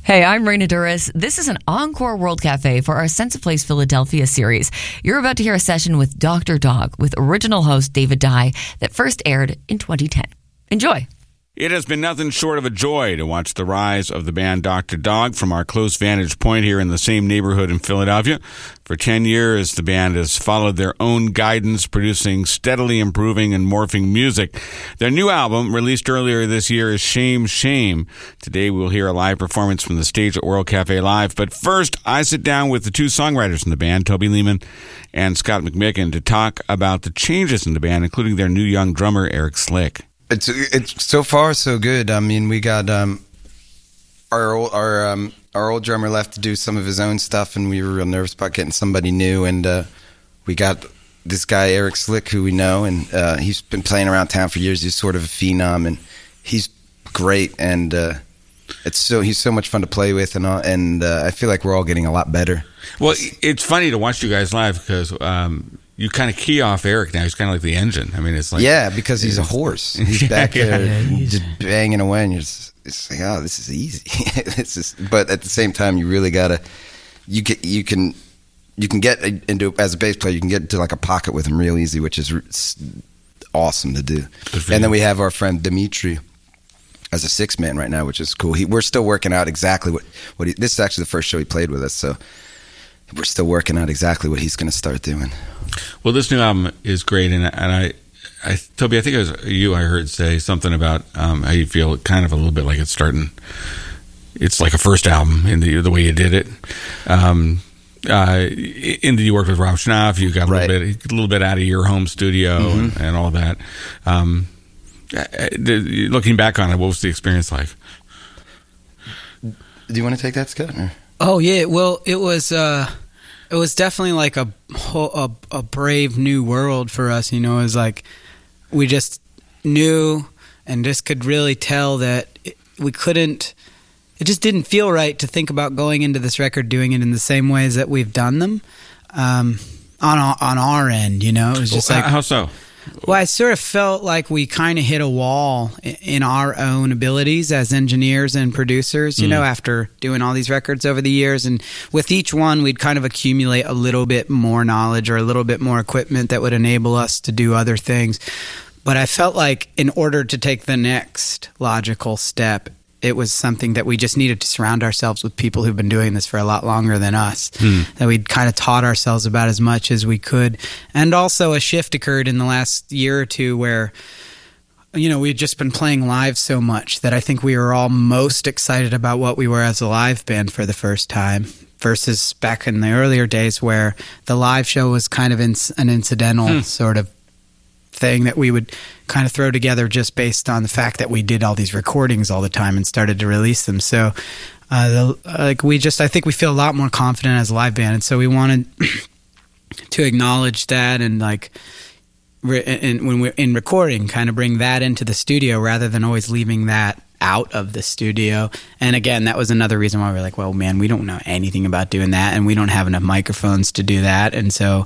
Hey, I'm Raina Duras. This is an Encore World Cafe for our Sense of Place Philadelphia series. You're about to hear a session with Dr. Dog with original host David Dye that first aired in 2010. Enjoy. It has been nothing short of a joy to watch the rise of the band Dr. Dog from our close vantage point here in the same neighborhood in Philadelphia. For 10 years, the band has followed their own guidance, producing steadily improving and morphing music. Their new album, released earlier this year, is Shame, Shame. Today, we'll hear a live performance from the stage at World Cafe Live. But first, I sit down with the two songwriters in the band, Toby Lehman and Scott McMicken, to talk about the changes in the band, including their new young drummer, Eric Slick. It's so far so good. I mean, we got our old drummer left to do some of his own stuff, and we were real nervous about getting somebody new. And we got this guy Eric Slick, who we know, and he's been playing around town for years. He's sort of a phenom, and he's great. And he's so much fun to play with, and I feel like we're all getting a lot better. Well, it's funny to watch you guys live because you kind of key off Eric now. He's kind of like the engine. I mean, it's like... Yeah, because he's a horse. He's back there just banging away, and it's like, oh, this is easy. But at the same time, you really got to... You can get into... As a bass player, you can get into like a pocket with him real easy, which is awesome to do. And then we have our friend Dimitri as a six-man right now, which is cool. We're still working out exactly what he... This is actually the first show he played with us, so... We're still working out exactly what he's going to start doing. Well, this new album is great, and I Toby, I think it was you I heard say something about how you feel kind of a little bit like it's starting. It's like a first album in the way you did it. You worked with Rob Schnapf. You got a little bit out of your home studio and all that. Looking back on it, what was the experience like? Do you want to take that, Scott? Or? Oh yeah, well it was definitely like a brave new world for us. You know, it was like we just knew and just could really tell that we couldn't. It just didn't feel right to think about going into this record doing it in the same ways that we've done them on our end. You know, it was just like how so. Well, I sort of felt like we kind of hit a wall in our own abilities as engineers and producers, you know, after doing all these records over the years. And with each one, we'd kind of accumulate a little bit more knowledge or a little bit more equipment that would enable us to do other things. But I felt like in order to take the next logical step, it was something that we just needed to surround ourselves with people who've been doing this for a lot longer than us, that we'd kind of taught ourselves about as much as we could. And also a shift occurred in the last year or two where, you know, we'd just been playing live so much that I think we were all most excited about what we were as a live band for the first time versus back in the earlier days where the live show was kind of an incidental sort of thing that we would kind of throw together just based on the fact that we did all these recordings all the time and started to release them. So I think we feel a lot more confident as a live band, and so we wanted to acknowledge that and when we're in recording, kind of bring that into the studio rather than always leaving that out of the studio. And again, that was another reason why we're like, well, man, we don't know anything about doing that, and we don't have enough microphones to do that. And so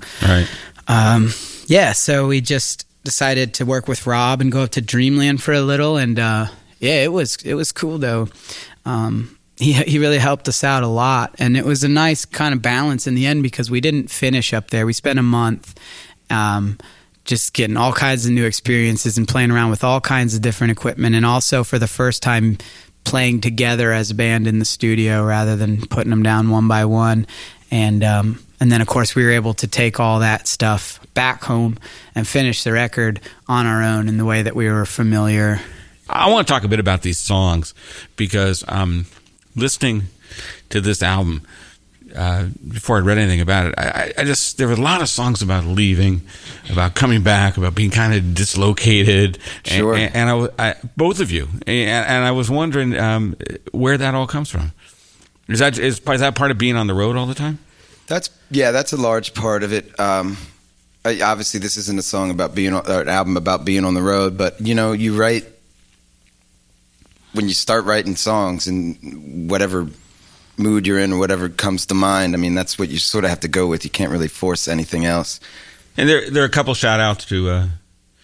so we just decided to work with Rob and go up to Dreamland for a little, and it was cool though. He really helped us out a lot, and it was a nice kind of balance in the end because we didn't finish up there. We spent a month just getting all kinds of new experiences and playing around with all kinds of different equipment, and also for the first time playing together as a band in the studio rather than putting them down one by one. And then, of course, we were able to take all that stuff back home and finish the record on our own in the way that we were familiar. I want to talk a bit about these songs because listening to this album, before I'd read anything about it, I just there were a lot of songs about leaving, about coming back, about being kind of dislocated. Sure. And I both of you. And I was wondering where that all comes from. Is that part of being on the road all the time? That's a large part of it. Obviously, this isn't a song about an album about being on the road, but you know, you write when you start writing songs in whatever mood you're in or whatever comes to mind. I mean, that's what you sort of have to go with. You can't really force anything else. And there are a couple shout outs to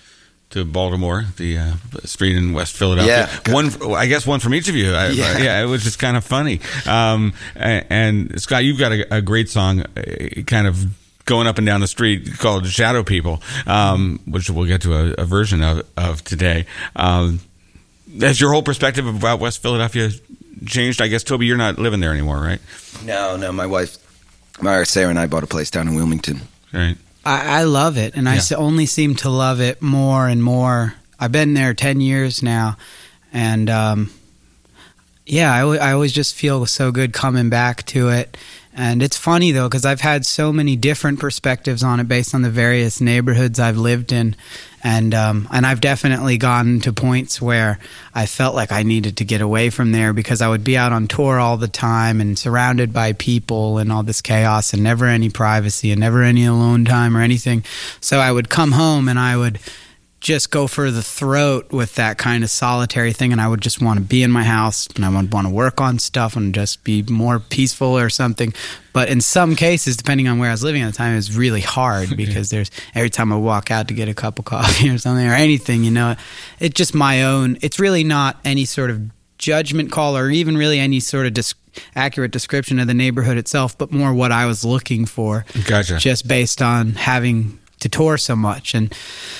to Baltimore, the street in West Philadelphia. Yeah. One from each of you. It was just kind of funny. And Scott, you've got a great song, kind of going up and down the street, called Shadow People, which we'll get to a version of today. Has your whole perspective about West Philadelphia changed? I guess, Toby, you're not living there anymore, right? No, my wife, Sarah, and I bought a place down in Wilmington. Right. I love it, and I only seem to love it more and more. I've been there 10 years now, and I always just feel so good coming back to it. And it's funny, though, because I've had so many different perspectives on it based on the various neighborhoods I've lived in. And I've definitely gotten to points where I felt like I needed to get away from there because I would be out on tour all the time and surrounded by people and all this chaos and never any privacy and never any alone time or anything. So I would come home and I would just go for the throat with that kind of solitary thing, and I would just want to be in my house and I would want to work on stuff and just be more peaceful or something. But in some cases, depending on where I was living at the time, it was really hard because there's every time I walk out to get a cup of coffee or something or anything, it's just my own. It's really not any sort of judgment call or even really any sort of accurate description of the neighborhood itself, but more what I was looking for. Gotcha. Just based on having to tour so much. And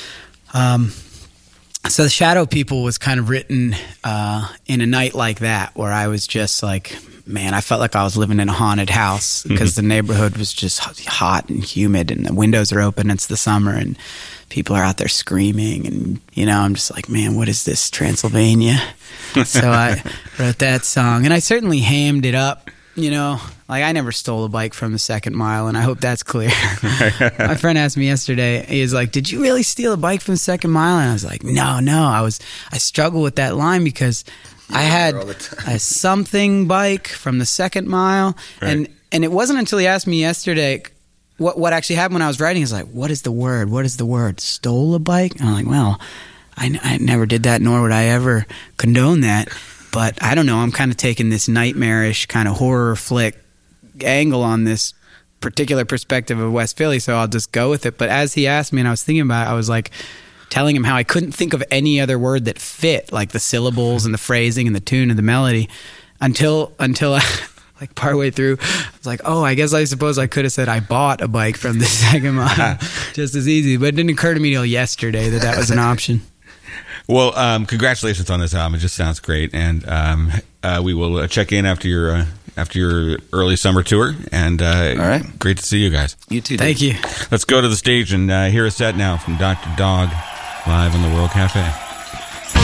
so the Shadow People was kind of written in a night like that, where I was just like, man, I felt like I was living in a haunted house because the neighborhood was just hot and humid and the windows are open. It's the summer and people are out there screaming. And, I'm just like, man, what is this, Transylvania? So I wrote that song, and I certainly hammed it up. Like I never stole a bike from the Second Mile, and I hope that's clear. My friend asked me yesterday, he was like, did you really steal a bike from the Second Mile? And I was like, no. I struggle with that line because I had a something bike from the Second Mile. Right. And it wasn't until he asked me yesterday what actually happened when I was writing. He's like, what is the word? What is the word? Stole a bike? And I'm like, well, I never did that, nor would I ever condone that. But I don't know, I'm kind of taking this nightmarish kind of horror flick angle on this particular perspective of West Philly, so I'll just go with it. But as he asked me and I was thinking about it, I was like telling him how I couldn't think of any other word that fit, like the syllables and the phrasing and the tune and the melody, until I, like partway through, I was like, oh, I suppose I could have said I bought a bike from the Second Mile just as easy. But it didn't occur to me till yesterday that was an option. Well, congratulations on this album. It just sounds great, and we will check in after your early summer tour. And all right, great to see you guys. You too. Thank you. Let's go to the stage and hear a set now from Dr. Dog live in the World Cafe.